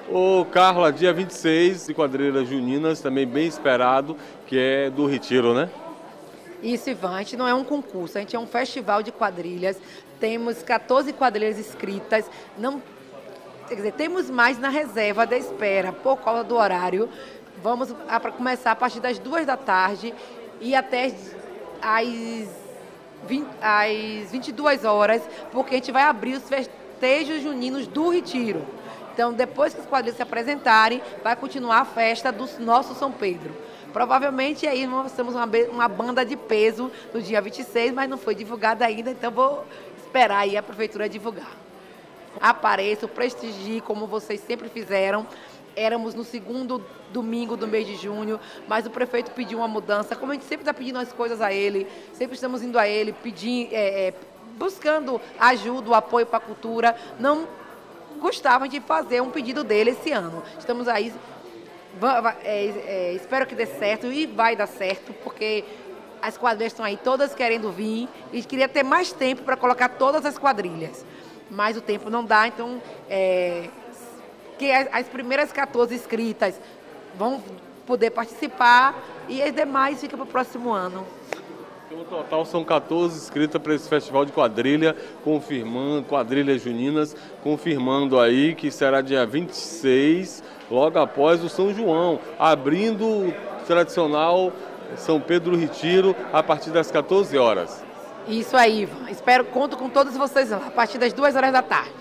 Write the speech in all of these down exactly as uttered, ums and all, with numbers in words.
Ô, Carla, dia vinte e seis, de quadrilhas juninas, também bem esperado, que é do Retiro, né? Isso, Ivan, a gente não é um concurso, a gente é um festival de quadrilhas, temos quatorze quadrilhas inscritas, não, quer dizer, temos mais na reserva da espera, por causa do horário. Vamos a, pra começar a partir das duas da tarde e até às, vinte, às vinte e duas horas, porque a gente vai abrir os festejos juninos do Retiro. Então, depois que os quadrilhas se apresentarem, vai continuar a festa do nosso São Pedro. Provavelmente aí nós temos uma, uma banda de peso no dia vinte e seis, mas não foi divulgada ainda, então vou esperar aí a prefeitura divulgar. Apareçam, prestigie, como vocês sempre fizeram. Éramos no segundo domingo do mês de junho, mas o prefeito pediu uma mudança. Como a gente sempre está pedindo as coisas a ele, sempre estamos indo a ele, pedindo, é, é, buscando ajuda, o apoio para a cultura, não gostavam de fazer um pedido dele esse ano. Estamos aí, é, é, espero que dê certo e vai dar certo, porque as quadrilhas estão aí todas querendo vir e queria ter mais tempo para colocar todas as quadrilhas, mas o tempo não dá, então é, que as, as primeiras quatorze inscritas vão poder participar e as demais ficam para o próximo ano. No total são quatorze inscritas para esse festival de quadrilha, confirmando, quadrilhas juninas, confirmando aí que será dia vinte e seis, logo após o São João, abrindo o tradicional São Pedro Retiro a partir das quatorze horas. Isso aí, Ivan. Espero, conto com todos vocês lá, a partir das duas horas da tarde.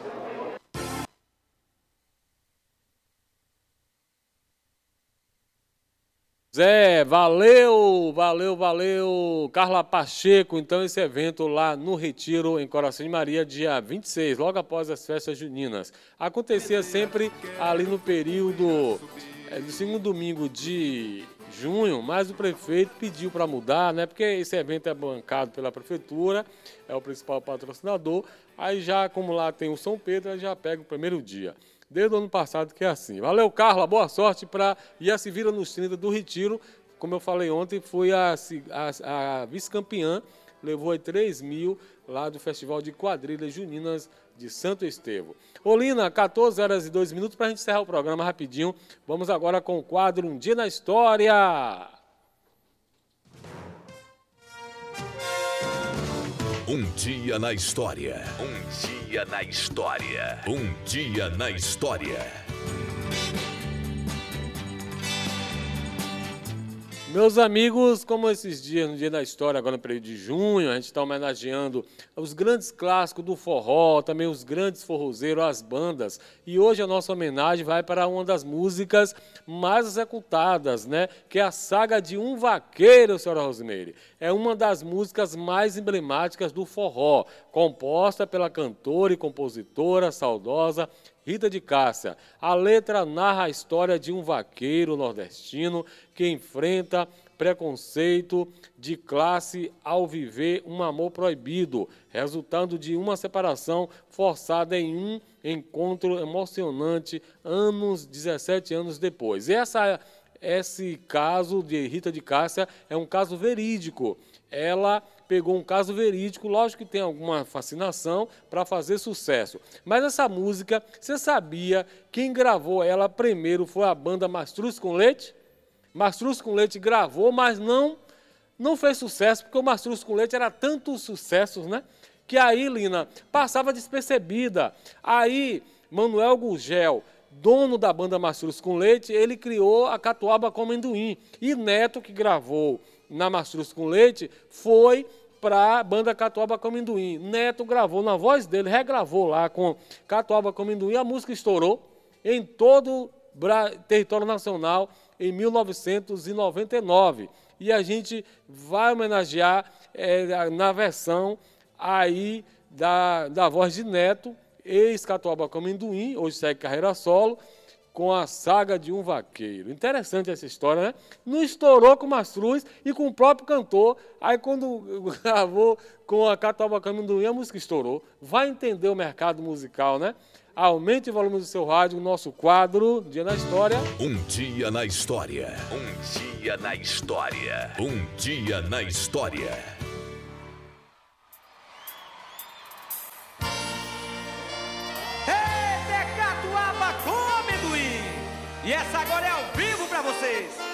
Zé, valeu, valeu, valeu. Carla Pacheco, então esse evento lá no Retiro, em Coração de Maria, dia vinte e seis, logo após as festas juninas. Acontecia sempre ali no período é, do segundo domingo de junho, mas o prefeito pediu para mudar, né? Porque esse evento é bancado pela prefeitura, é o principal patrocinador. Aí já, como lá tem o São Pedro, aí já pega o primeiro dia. Desde o ano passado que é assim. Valeu, Carla, boa sorte para e a Se Vira nos trinta do Retiro. Como eu falei ontem, foi a, a, a vice-campeã, levou aí três mil lá do Festival de Quadrilhas Juninas de Santo Estevão. Olina, quatorze horas e dois minutos para a gente encerrar o programa rapidinho. Vamos agora com o quadro Um Dia na História. Um dia na história. Um dia na história. Um dia na história. Meus amigos, como esses dias, no Dia da História, agora no período de junho, a gente está homenageando os grandes clássicos do forró, também os grandes forrozeiros, as bandas. E hoje a nossa homenagem vai para uma das músicas mais executadas, né? Que é a Saga de um Vaqueiro, senhora Rosimeire. É uma das músicas mais emblemáticas do forró, composta pela cantora e compositora saudosa Rita de Cássia. A letra narra a história de um vaqueiro nordestino que enfrenta preconceito de classe ao viver um amor proibido, resultando de uma separação forçada em um encontro emocionante anos, dezessete anos depois. E essa, esse caso de Rita de Cássia é um caso verídico. Ela pegou um caso verídico, lógico que tem alguma fascinação para fazer sucesso. Mas essa música, você sabia quem gravou ela primeiro foi a banda Mastruz com Leite? Mastruz com Leite gravou, mas não, não fez sucesso, porque o Mastruz com Leite era tantos sucessos, né? Que aí, Lina, passava despercebida. Aí, Manuel Gurgel, dono da banda Mastruz com Leite, ele criou a Catuaba com Amendoim. E Neto, que gravou na Mastruz com Leite, foi para a banda Catuaba com Amendoim. Neto gravou na voz dele, regravou lá com Catuaba com Amendoim, a música estourou em todo o território nacional em mil novecentos e noventa e nove. E a gente vai homenagear é, na versão aí da, da voz de Neto, ex-Catuaba com Amendoim, hoje segue carreira solo, com a Saga de um Vaqueiro. Interessante essa história, né? Não estourou com o Mastruz e com o próprio cantor. Aí quando gravou com a Catuaba com Amendoim, a música estourou. Vai entender o mercado musical, né? Aumente o volume do seu rádio, o nosso quadro Dia na História. Um dia na história. Um dia na história. Um dia na história. Eita, Catuaba com Amendoim! E essa agora é ao vivo pra vocês.